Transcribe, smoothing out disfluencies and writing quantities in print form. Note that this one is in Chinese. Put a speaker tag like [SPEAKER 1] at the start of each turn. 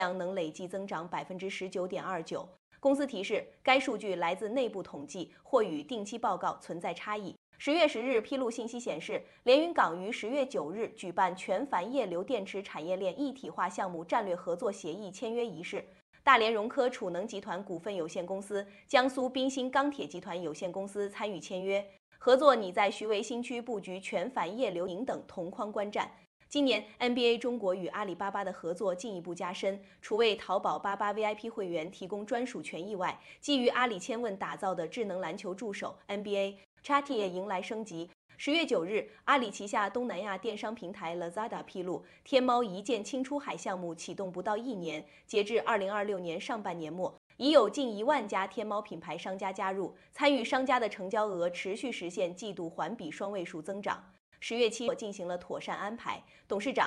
[SPEAKER 1] 量能累计增长19.29%。公司提示，该数据来自内部统计，或与定期报告存在差异。10月10日披露信息显示，连云港于10月9日举办全钒液流电池产业链一体化项目战略合作协议签约仪式。大连融科储能集团股份有限公司、江苏滨鑫钢铁集团有限公司参与签约，合作拟在徐汇新区布局全钒液流营等同框观战。今年 NBA 中国与阿里巴巴的合作进一步加深，除为淘宝88 VIP 会员提供专属权益外，基于阿里千问打造的智能篮球助手 NBA、XT 也迎来升级。10月9日，阿里旗下东南亚电商平台 Lazada 披露，天猫一键轻出海项目启动不到1年，截至2026年上半年末，已有近1万家天猫品牌商家加入，参与商家的成交额持续实现季度环比双位数增长。10月7日进行了妥善安排，董事长